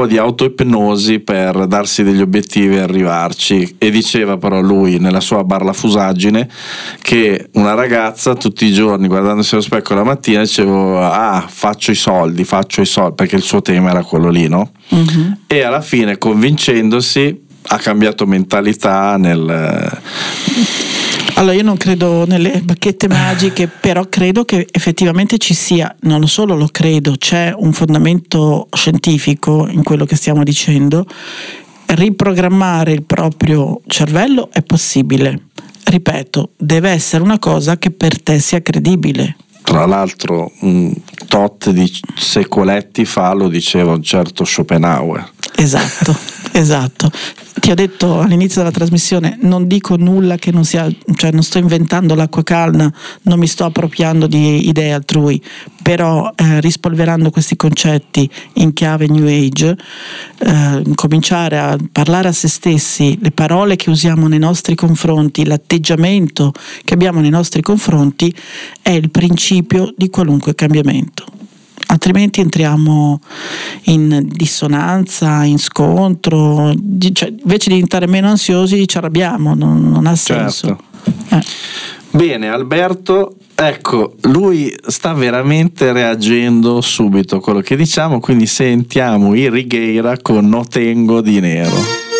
po' di autoipnosi per darsi degli obiettivi e arrivarci, e diceva però lui nella sua barlafusaggine che una ragazza tutti i giorni guardandosi allo specchio la mattina dicevo faccio i soldi, perché il suo tema era quello lì, no? E alla fine, convincendosi, ha cambiato mentalità Allora, io non credo nelle bacchette magiche, però credo che effettivamente ci sia, non solo lo credo, c'è un fondamento scientifico in quello che stiamo dicendo. Riprogrammare il proprio cervello è possibile. Ripeto, deve essere una cosa che per te sia credibile. Tra l'altro un tot di secoletti fa lo diceva un certo Schopenhauer. Esatto. Ti ho detto all'inizio della trasmissione, non dico nulla che non sia, cioè non sto inventando l'acqua calda, non mi sto appropriando di idee altrui, però rispolverando questi concetti in chiave New Age, cominciare a parlare a se stessi, le parole che usiamo nei nostri confronti, l'atteggiamento che abbiamo nei nostri confronti è il principio di qualunque cambiamento. Altrimenti entriamo in dissonanza, in scontro, cioè, invece di diventare meno ansiosi ci arrabbiamo, non ha senso. Certo. Bene, Alberto, ecco, lui sta veramente reagendo subito a quello che diciamo, quindi sentiamo i Righeira con No Tengo Dinero.